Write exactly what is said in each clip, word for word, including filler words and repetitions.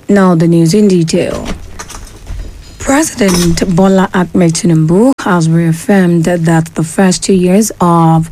Now the news in detail. President Bola Ahmed Tinubu has reaffirmed that the first two years of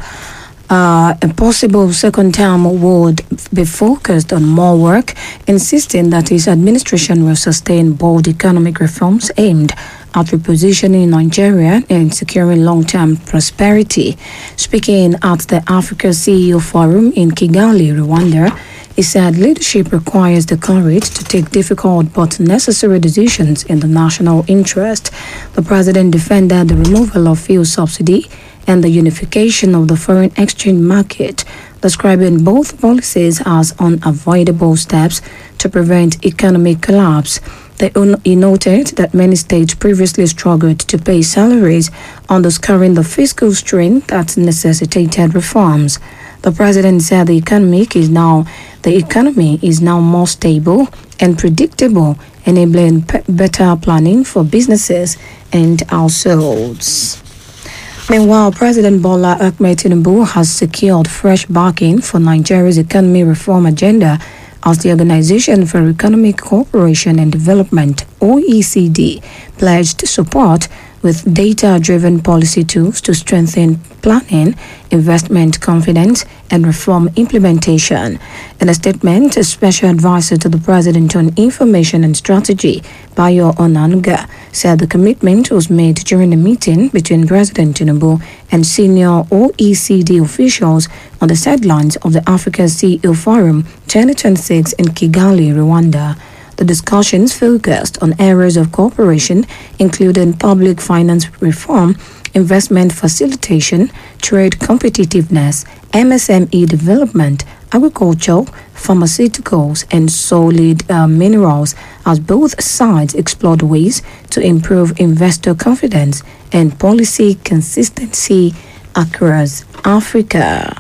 uh, a possible second term would be focused on more work, insisting that his administration will sustain bold economic reforms aimed at repositioning Nigeria and securing long-term prosperity. Speaking at the Africa C E O Forum in Kigali, Rwanda, he said leadership requires the courage to take difficult but necessary decisions in the national interest. The president defended the removal of fuel subsidy and the unification of the foreign exchange market, describing both policies as unavoidable steps to prevent economic collapse. He noted that many states previously struggled to pay salaries, underscoring the fiscal strain that necessitated reforms. The president said the economic is now the economy is now more stable and predictable, enabling p- better planning for businesses and households. Meanwhile, President Bola Ahmed Tinubu has secured fresh backing for Nigeria's economy reform agenda as the Organization for Economic Cooperation and Development, O E C D, pledged support with data-driven policy tools to strengthen planning, investment confidence, and reform implementation. In a statement, a special advisor to the President on Information and Strategy, Bayo Onanuga, said the commitment was made during a meeting between President Tinubu and senior O E C D officials on the sidelines of the Africa C E O Forum twenty twenty-six in Kigali, Rwanda. The discussions focused on areas of cooperation, including public finance reform, investment facilitation, trade competitiveness, M S M E development, agriculture, pharmaceuticals, and solid uh, minerals, as both sides explored ways to improve investor confidence and policy consistency across Africa.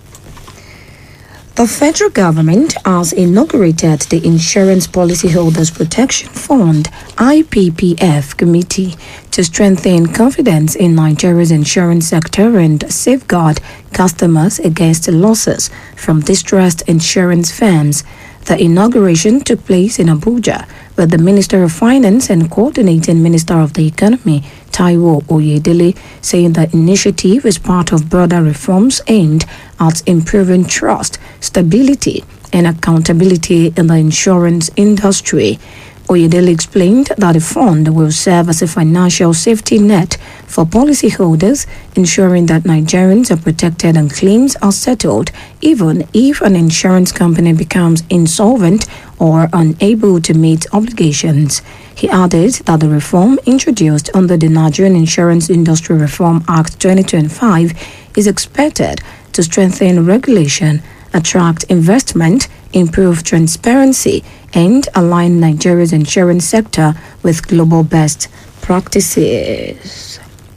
The federal government has inaugurated the Insurance Policyholders Protection Fund I P P F committee to strengthen confidence in Nigeria's insurance sector and safeguard customers against losses from distressed insurance firms. The inauguration took place in Abuja, with the Minister of Finance and Coordinating Minister of the Economy, Taiwo Oyedele, saying the initiative is part of broader reforms aimed at improving trust, stability, and accountability in the insurance industry. Oyedele explained that the fund will serve as a financial safety net for policyholders, ensuring that Nigerians are protected and claims are settled, even if an insurance company becomes insolvent or unable to meet obligations. He added that the reform introduced under the Nigerian Insurance Industry Reform Act twenty twenty-five is expected to strengthen regulation, attract investment, improve transparency, and align Nigeria's insurance sector with global best practices.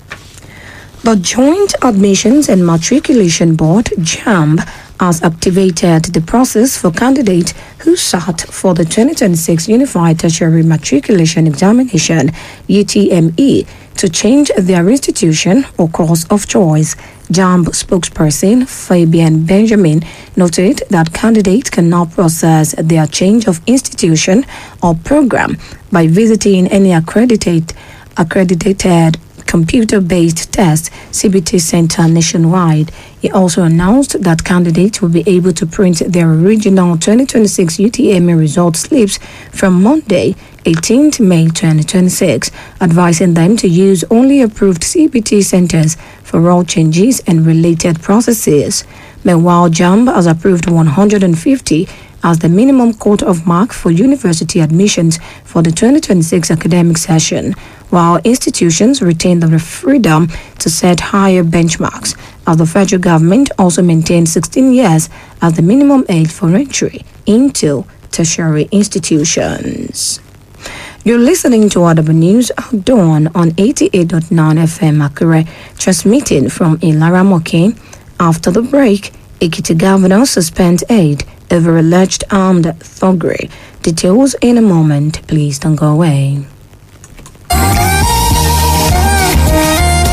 The Joint Admissions and Matriculation Board, JAMB, has activated the process for candidates who sat for the twenty twenty-six Unified Tertiary Matriculation Examination, U T M E, to change their institution or course of choice. JAMB spokesperson Fabian Benjamin noted that candidates can now process their change of institution or program by visiting any accredited accredited computer-based test C B T center nationwide. He also announced that candidates will be able to print their original twenty twenty-six U T M E result slips from Monday, eighteenth May twenty twenty-six, advising them to use only approved C B T centers for all changes and related processes. Meanwhile, JAMB has approved one hundred fifty as the minimum cut-off mark for university admissions for the twenty twenty-six academic session, while institutions retain the freedom to set higher benchmarks, as the federal government also maintains sixteen years as the minimum age for entry into tertiary institutions. You're listening to Audible News at dawn on eighty-eight point nine F M Akure, transmitting from Ilaramoke. After the break, Ekiti Governor suspends aid over alleged armed thuggery. Details in a moment. Please don't go away.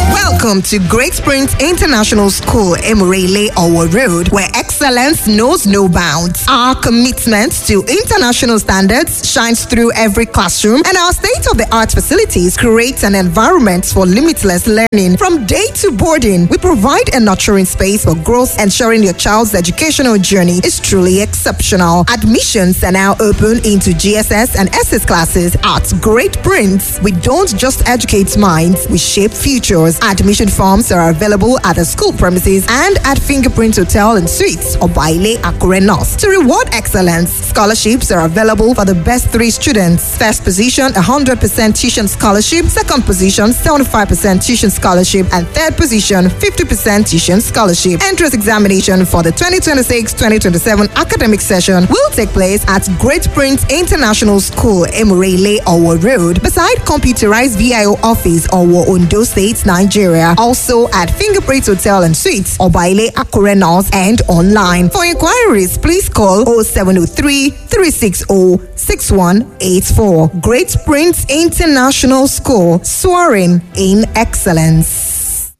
Welcome to Great Springs International School, Emurele Owo Road, where excellence knows no bounds. Our commitment to international standards shines through every classroom, and our state-of-the-art facilities create an environment for limitless learning. From day to boarding, we provide a nurturing space for growth, ensuring your child's educational journey is truly exceptional. Admissions are now open into G S S and S S classes at Great Prince. We don't just educate minds, we shape futures. Admission forms are available at the school premises and at Fingerprint Hotel and Suites or Baile Akure North. To reward excellence, scholarships are available for the best three students. First position, one hundred percent tuition scholarship. Second position, seventy-five percent tuition scholarship. And third position, fifty percent tuition scholarship. Entrance examination for the twenty twenty-six twenty twenty-seven academic session will take place at Great Prince International School, Emurele Owo Road, beside computerized V I O office, Owo, Ondo State, Nigeria. Also at Fingerprint Hotel and Suites, Obaile Akure North, and online. For inquiries, please call oh seven oh three, three six oh, six one eight four. Great Prince International School, soaring in excellence.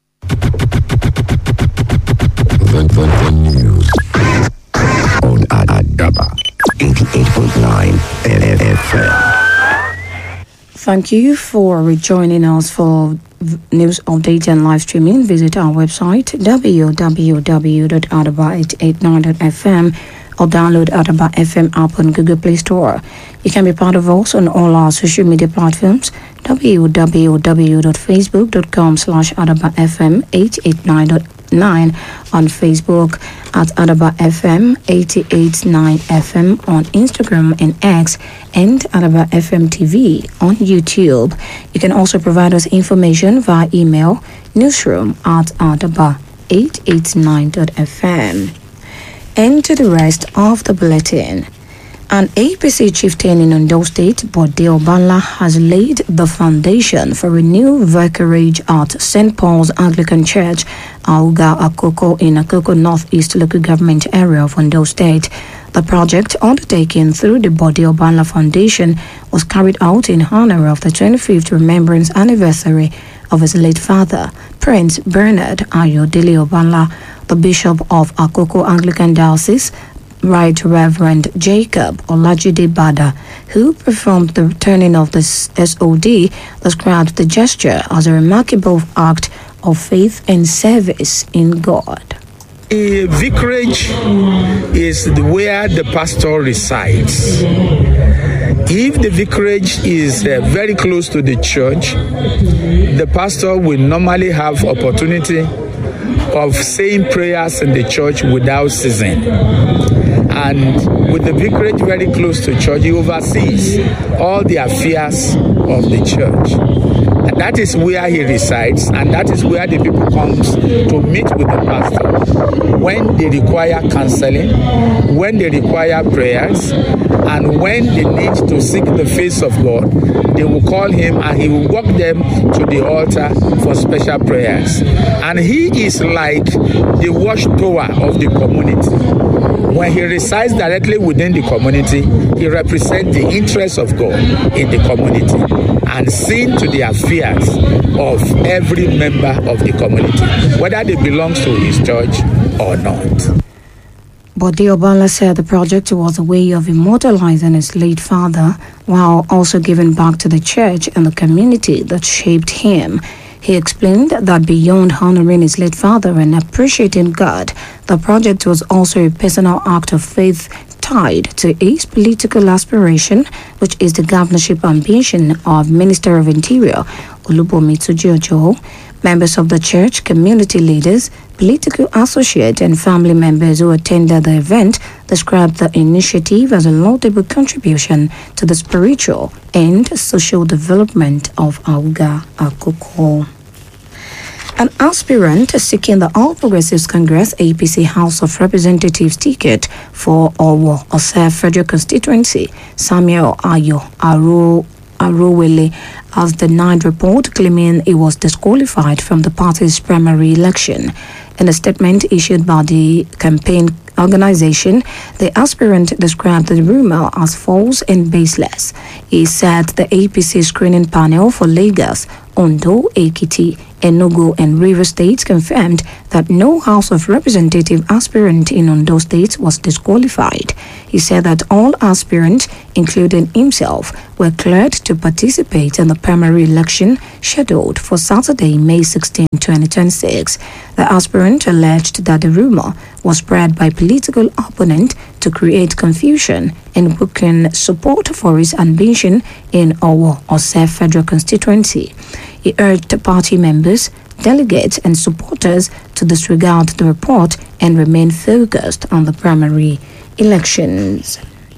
The, the, the news on Adaba eighty-eight point nine F M. Thank you for joining us for news update and live streaming. Visit our website w w w dot adaba eight eight nine dot f m or download Adaba F M app on Google Play Store. You can be part of us on all our social media platforms. w w w dot facebook dot com slash adaba f m eight eight nine dot nine on Facebook, at Adaba F M eighty-eight point nine F M on Instagram and X, and Adaba F M T V on YouTube. You can also provide us information via email, newsroom at adaba eight eight nine dot f m. And to the rest of the bulletin. An A P C chieftain in Ondo State, Bode Obanla, has laid the foundation for a new vicarage at Saint Paul's Anglican Church, Auga Akoko, in Akoko Northeast Local Government Area of Ondo State. The project, undertaken through the Bode Obanla Foundation, was carried out in honor of the twenty-fifth Remembrance Anniversary of his late father, Prince Bernard Ayodele Obanla, the Bishop of Akoko Anglican Diocese, Right Reverend Jacob Olajide Bada, who performed the returning of the S O D, described the gesture as a remarkable act of faith and service in God. The vicarage is where the pastor resides. If the vicarage is uh, very close to the church, the pastor will normally have opportunity of saying prayers in the church without ceasing. And with the vicarage very close to church, he oversees all the affairs of the church. And that is where he resides, and that is where the people come to meet with the pastor when they require counseling, when they require prayers, and when they need to seek the face of God. They will call him and he will walk them to the altar for special prayers. And he is like the watchtower of the community. When he resides directly within the community, he represents the interests of God in the community and seeing to the affairs of every member of the community, whether they belong to his church or not. Bode Obanla said the project was a way of immortalizing his late father while also giving back to the church and the community that shaped him. He explained that beyond honoring his late father and appreciating God, the project was also a personal act of faith tied to his political aspiration, which is the governorship ambition of Minister of Interior, Olubomi Tuji-Ojo. Members of the church, community leaders, political associates, and family members who attended the event described the initiative as a laudable contribution to the spiritual and social development of Auga Akoko. An aspirant seeking the All Progressives Congress A P C House of Representatives ticket for Owo Ose Federal Constituency, Samuel Ayo Aro Arowele, has denied report claiming he was disqualified from the party's primary election. In a statement issued by the campaign organization, the aspirant described the rumor as false and baseless. He said the A P C screening panel for Lagos, Ondo, Ekiti, Enugu, and Rivers States confirmed that no House of Representative aspirant in Ondo State was disqualified. He said that all aspirants, including himself, were cleared to participate in the primary election scheduled for Saturday, May sixteenth, twenty twenty-six. The aspirant alleged that the rumor was spread by political opponent to create confusion and weaken support for his ambition in Owo Ose Federal Constituency. He urged party members, delegates, and supporters to disregard the report and remain focused on the primary elections.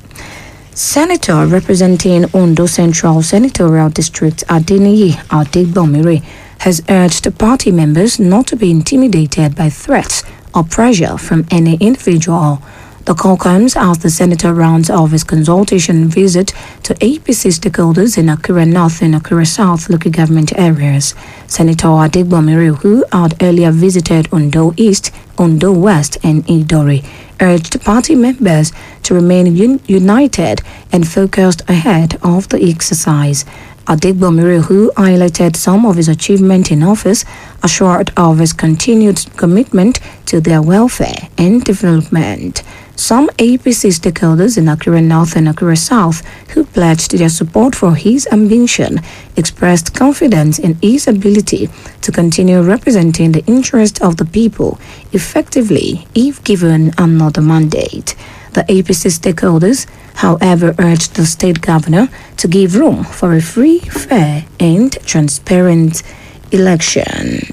Senator representing Ondo Central Senatorial District Adeniyi Adegbomire has urged party members not to be intimidated by threats or pressure from any individual. The call comes as the senator rounds off his consultation visit to A P C stakeholders in Akure North and Akure South local government areas. Senator Adegbomire, who had earlier visited Ondo East, Ondo West, and Idori, urged party members to remain un- united and focused ahead of the exercise. Adegbomire, who highlighted some of his achievements in office, assured of his continued commitment to their welfare and development. Some A P C stakeholders in Akure North and Akure South, who pledged their support for his ambition, expressed confidence in his ability to continue representing the interests of the people effectively if given another mandate. The A P C stakeholders, however, urged the state governor to give room for a free, fair, and transparent election.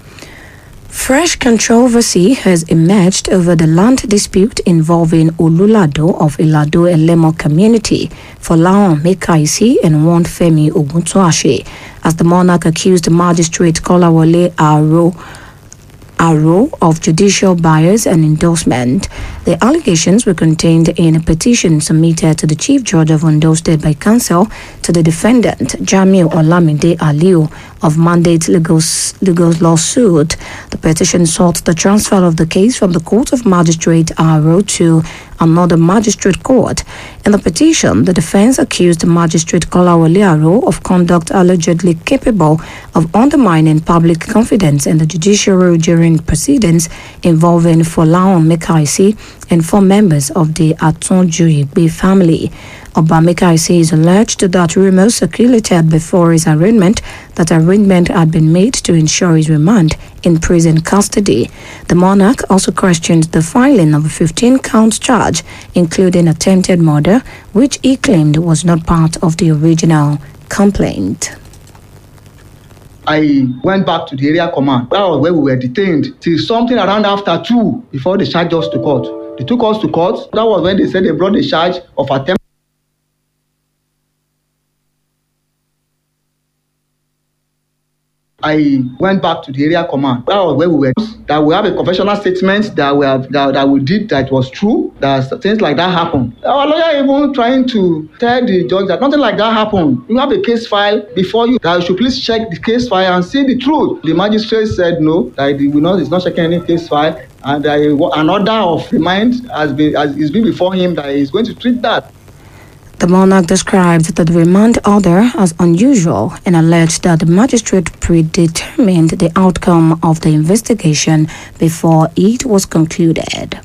Fresh controversy has emerged over the land dispute involving Olulado of Ilado Elemo community, Folaon Mekaisi, and one Femi Oguntoashe, as the monarch accused Magistrate Kolawole Aro Aro of judicial bias and endorsement. The allegations were contained in a petition submitted to the Chief Judge of Ondo State by Counsel to the defendant, Jamiu Olamide Aliu, of Mandate Lagos, Lagos lawsuit. The petition sought the transfer of the case from the Court of Magistrate Aro to another magistrate court. In the petition, the defense accused Magistrate Kolawole Aro of conduct allegedly capable of undermining public confidence in the judiciary during proceedings involving Folaon Mekaisi and four members of the Atunjuigbe family. Obamekaisi is alleged that rumors circulated before his arraignment that arrangement had been made to ensure his remand in prison custody. The monarch also questioned the filing of a fifteen-count charge, including attempted murder, which he claimed was not part of the original complaint. I went back to the area command. That was where we were detained till something around after two before they charged us to court. They took us to court. That was when they said they brought the charge of attempt. I went back to the area command. That was where we were. That we have a confessional statement that we have that, that we did that was true. That things like that happened. Our lawyer even trying to tell the judge that nothing like that happened. You have a case file before you. That you should please check the case file and see the truth. The magistrate said no. That he will not. He's not checking any case file. And uh, an order of remand has been has is been before him that he's going to treat that. The monarch described the remand order as unusual and alleged that the magistrate predetermined the outcome of the investigation before it was concluded.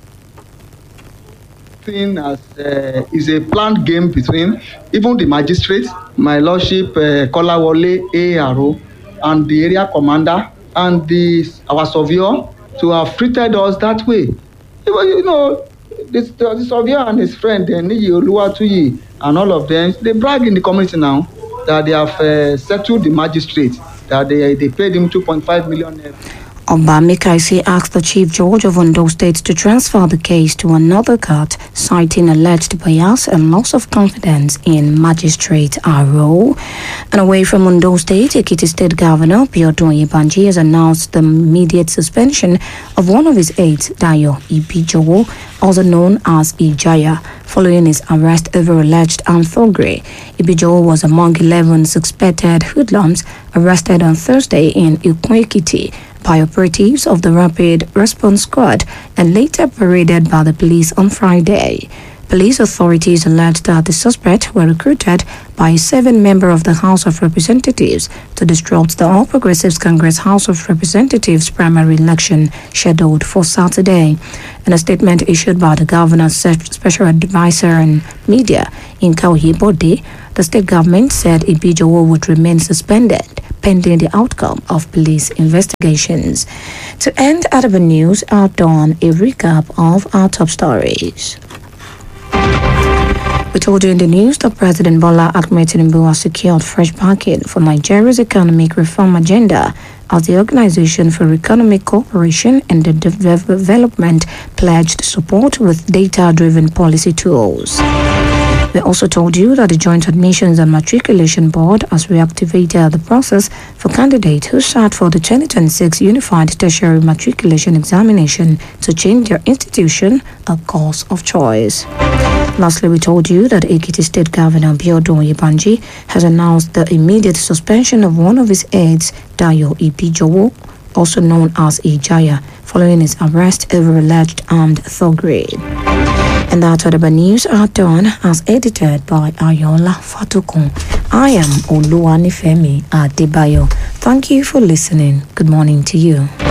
Thing as uh, is a planned game between even the magistrate, my lordship uh, Kolawole Aro, and the area commander and the our surveyor to have treated us that way. You know. This, the surveyor and his friend, Niyi Oluwatuyi, and all of them, they brag in the community now that they have uh, settled the magistrate, that they, they paid him two point five million. Obamekaisi asked the Chief Judge of Ondo State to transfer the case to another court, citing alleged bias and loss of confidence in Magistrate Aro. And away from Ondo State, Ekiti State Governor Biodun Yebanji has announced the immediate suspension of one of his aides, Dayo Ibijowo, also known as Ijaya, following his arrest over alleged armed thuggery. Ibijowo was among eleven suspected hoodlums arrested on Thursday in Ikun-Ekiti by operatives of the Rapid Response Squad and later paraded by the police on Friday. Police authorities alleged that the suspects were recruited by a seven-member of the House of Representatives to disrupt the All Progressives Congress House of Representatives primary election scheduled for Saturday. In a statement issued by the governor's special advisor on media, Inka Oyebode, the state government said Ibejowo would remain suspended pending the outcome of police investigations. To end Adaba News, our done a recap of our top stories. We told you in the news that President Bola Ahmed Tinubu has secured fresh backing for Nigeria's economic reform agenda as the Organization for Economic Cooperation and the De- Development pledged support with data-driven policy tools. We also told you that the Joint Admissions and Matriculation Board has reactivated the process for candidates who sat for the twenty twenty-six Unified Tertiary Matriculation Examination to change their institution or course of choice. Lastly, we told you that Ekiti State Governor Biodun Oyebanji has announced the immediate suspension of one of his aides, Dayo Ibejowo, also known as Ijaya, following his arrest over alleged armed thuggery. And that's what the news are done as edited by Ayola Fatukun. I am Oluwanifemi Adebayo. Thank you for listening. Good morning to you.